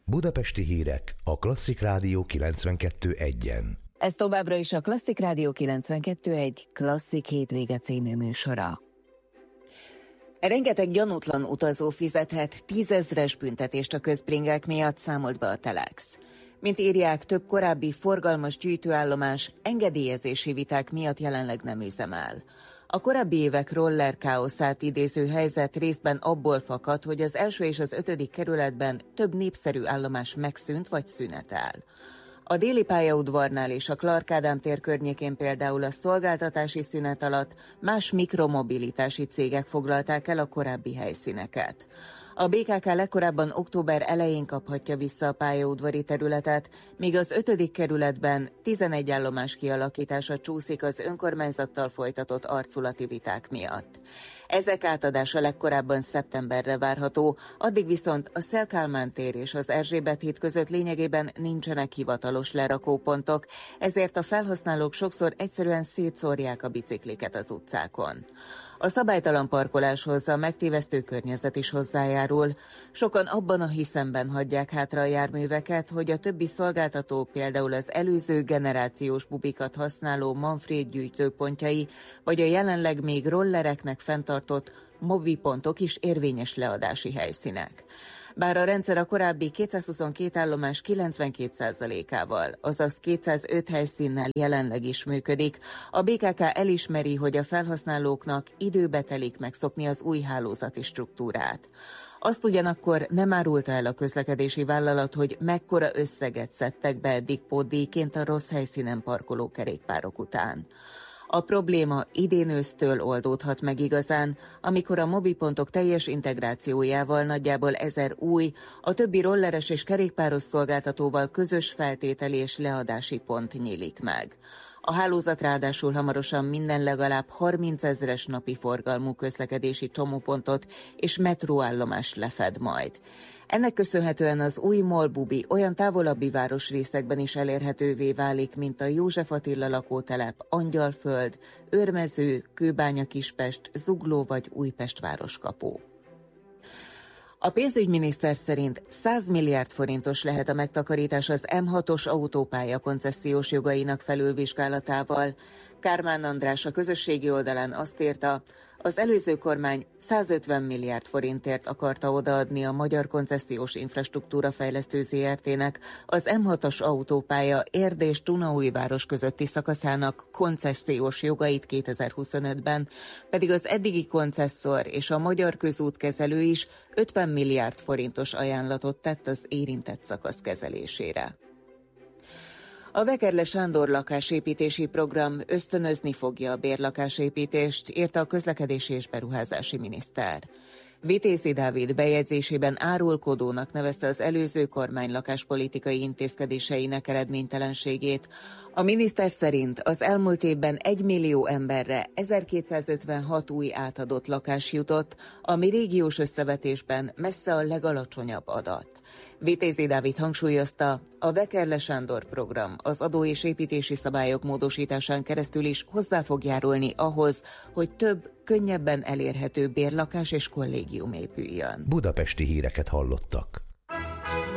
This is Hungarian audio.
Budapesti hírek a Klasszik Rádió 92.1-en. Ez továbbra is a Klasszik Rádió 92.1 Klasszik hétvége című műsora. Rengeteg gyanútlan utazó fizethet 10 000-es büntetést a közbringák miatt, számolt be a Telex. Mint írják, több korábbi forgalmas gyűjtőállomás engedélyezési viták miatt jelenleg nem üzemel. A korábbi évek roller káoszát idéző helyzet részben abból fakad, hogy az első és az 5. kerületben több népszerű állomás megszűnt vagy szünetel. A déli pályaudvarnál és a Clark Ádám tér környékén például a szolgáltatási szünet alatt más mikromobilitási cégek foglalták el a korábbi helyszíneket. A BKK legkorábban október elején kaphatja vissza a pályaudvari területet, míg az 5. kerületben 11 állomás kialakítása csúszik az önkormányzattal folytatott arculati viták miatt. Ezek átadása legkorábban szeptemberre várható, addig viszont a Széll-Kálmán tér és az Erzsébet híd között lényegében nincsenek hivatalos lerakópontok, ezért a felhasználók sokszor egyszerűen szétszórják a bicikliket az utcákon. A szabálytalan parkoláshoz a megtévesztő környezet is hozzájárul. Sokan abban a hiszemben hagyják hátra a járműveket, hogy a többi szolgáltató, például az előző generációs bubikat használó Manfréd gyűjtőpontjai, vagy a jelenleg még rollereknek fenntartott mobipontok is érvényes leadási helyszínek. Bár a rendszer a korábbi 222 állomás 92%-ával, azaz 205 helyszínnel jelenleg is működik, a BKK elismeri, hogy a felhasználóknak időbe telik megszokni az új hálózati struktúrát. Azt ugyanakkor nem árulta el a közlekedési vállalat, hogy mekkora összeget szedtek be eddig pótdíjként a rossz helyszínen parkoló kerékpárok után. A probléma idén ősztől oldódhat meg igazán, amikor a mobipontok teljes integrációjával nagyjából 1000 új, a többi rolleres és kerékpáros szolgáltatóval közös feltételi és leadási pont nyílik meg. A hálózat ráadásul hamarosan minden legalább 30 000-es napi forgalmú közlekedési csomópontot és metróállomást lefed majd. Ennek köszönhetően az új MOL-bubi olyan távolabbi városrészekben is elérhetővé válik, mint a József Attila lakótelep, Angyalföld, Őrmező, Kőbánya-Kispest, Zugló vagy Újpest városkapu. A pénzügyminiszter szerint 100 milliárd forintos lehet a megtakarítás az M6-os autópálya koncesziós jogainak felülvizsgálatával. Kármán András a közösségi oldalán azt írta, az előző kormány 150 milliárd forintért akarta odaadni a Magyar Koncesziós Infrastruktúra Fejlesztő Zrt-nek az M6-as autópálya Érd és Dunaújváros közötti szakaszának koncesziós jogait 2025-ben, pedig az eddigi koncesszor és a Magyar Közútkezelő is 50 milliárd forintos ajánlatot tett az érintett szakasz kezelésére. A Vekerle Sándor lakásépítési program ösztönözni fogja a bérlakásépítést, írta a közlekedési és beruházási miniszter. Vitézi Dávid bejegyzésében árulkodónak nevezte az előző kormány lakáspolitikai intézkedéseinek eredménytelenségét. A miniszter szerint az elmúlt évben 1 millió emberre 1256 új átadott lakás jutott, ami régiós összevetésben messze a legalacsonyabb adat. Vitézi Dávid hangsúlyozta, a Vekerle Sándor program az adó és építési szabályok módosításán keresztül is hozzá fog járulni ahhoz, hogy több, könnyebben elérhető bérlakás és kollégium épüljön. Budapesti híreket hallottak.